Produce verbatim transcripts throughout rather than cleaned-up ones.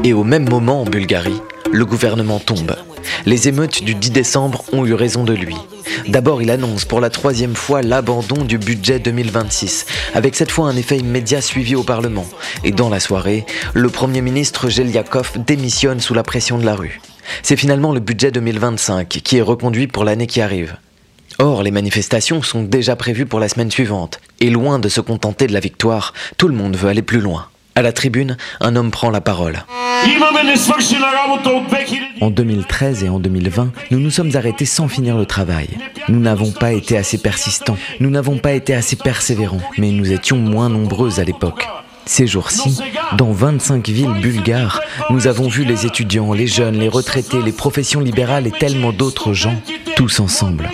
Et au même moment en Bulgarie, le gouvernement tombe. Les émeutes du dix décembre ont eu raison de lui. D'abord, il annonce pour la troisième fois l'abandon du budget deux mille vingt-six, avec cette fois un effet immédiat suivi au Parlement. Et dans la soirée, le Premier ministre Geliakov démissionne sous la pression de la rue. C'est finalement le budget deux mille vingt-cinq qui est reconduit pour l'année qui arrive. Or, les manifestations sont déjà prévues pour la semaine suivante. Et loin de se contenter de la victoire, tout le monde veut aller plus loin. À la tribune, un homme prend la parole. En deux mille treize et en deux mille vingt, nous nous sommes arrêtés sans finir le travail. Nous n'avons pas été assez persistants, nous n'avons pas été assez persévérants, mais nous étions moins nombreux à l'époque. Ces jours-ci, dans vingt-cinq villes bulgares, nous avons vu les étudiants, les jeunes, les retraités, les professions libérales et tellement d'autres gens, tous ensemble.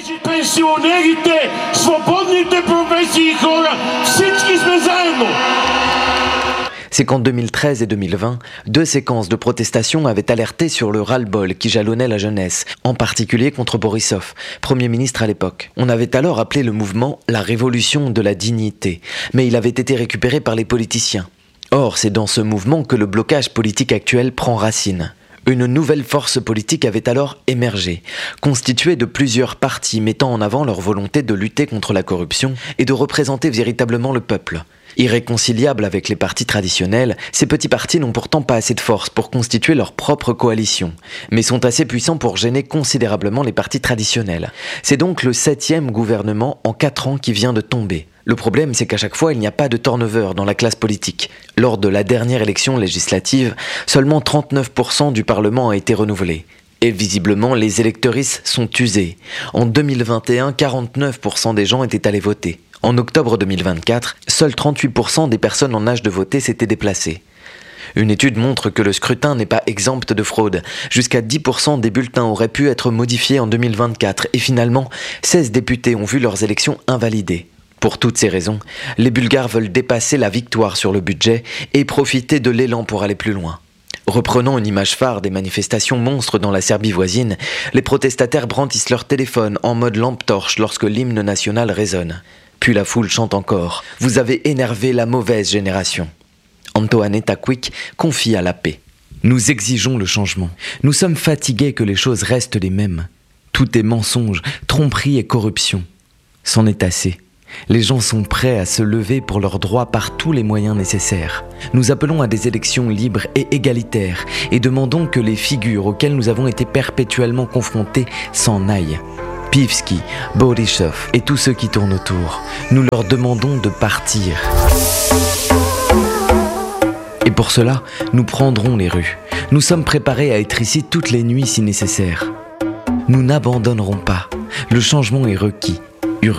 C'est qu'en deux mille treize et deux mille vingt, deux séquences de protestation avaient alerté sur le ras-le-bol qui jalonnait la jeunesse, en particulier contre Borisov, Premier ministre à l'époque. On avait alors appelé le mouvement la révolution de la dignité, mais il avait été récupéré par les politiciens. Or, c'est dans ce mouvement que le blocage politique actuel prend racine. Une nouvelle force politique avait alors émergé, constituée de plusieurs partis mettant en avant leur volonté de lutter contre la corruption et de représenter véritablement le peuple. Irréconciliables avec les partis traditionnels, ces petits partis n'ont pourtant pas assez de force pour constituer leur propre coalition, mais sont assez puissants pour gêner considérablement les partis traditionnels. C'est donc le septième gouvernement en quatre ans qui vient de tomber. Le problème, c'est qu'à chaque fois, il n'y a pas de turnover dans la classe politique. Lors de la dernière élection législative, seulement trente-neuf pour cent du Parlement a été renouvelé. Et visiblement, les électeuristes sont usés. En deux mille vingt et un, quarante-neuf pour cent des gens étaient allés voter. En octobre deux mille vingt-quatre, seuls trente-huit pour cent des personnes en âge de voter s'étaient déplacées. Une étude montre que le scrutin n'est pas exempt de fraude. Jusqu'à dix pour cent des bulletins auraient pu être modifiés en deux mille vingt-quatre et finalement, seize députés ont vu leurs élections invalidées. Pour toutes ces raisons, les Bulgares veulent dépasser la victoire sur le budget et profiter de l'élan pour aller plus loin. Reprenant une image phare des manifestations monstres dans la Serbie voisine, les protestataires brandissent leur téléphone en mode lampe torche lorsque l'hymne national résonne. Puis la foule chante encore « Vous avez énervé la mauvaise génération ». Antoaneta Quick confie à la paix. Nous exigeons le changement. Nous sommes fatigués que les choses restent les mêmes. Tout est mensonge, tromperie et corruption. C'en est assez. Les gens sont prêts à se lever pour leurs droits par tous les moyens nécessaires. Nous appelons à des élections libres et égalitaires et demandons que les figures auxquelles nous avons été perpétuellement confrontés s'en aillent. Pivski, Borisov et tous ceux qui tournent autour. Nous leur demandons de partir. Et pour cela, nous prendrons les rues. Nous sommes préparés à être ici toutes les nuits si nécessaire. Nous n'abandonnerons pas. Le changement est requis.